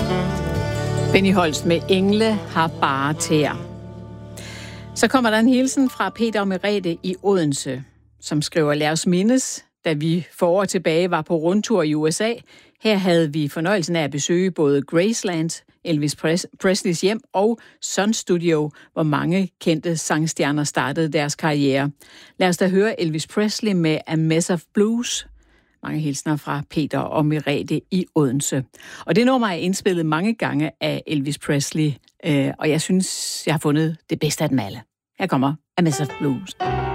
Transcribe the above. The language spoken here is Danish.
Benny Holst med Engle har bare tæer. Så kommer der en hilsen fra Peter og Merete i Odense, som skriver: lad os mindes, da vi for år tilbage var på rundtur i USA. Her havde vi fornøjelsen af at besøge både Graceland, Elvis Presleys hjem, og Sun Studio, hvor mange kendte sangstjerner startede deres karriere. Lad os da høre Elvis Presley med A Mess of Blues. Mange hilsner fra Peter og Merete i Odense. Og det nummer er indspillet mange gange af Elvis Presley, og jeg synes, jeg har fundet det bedste af dem alle. Her kommer A Mess of Blues.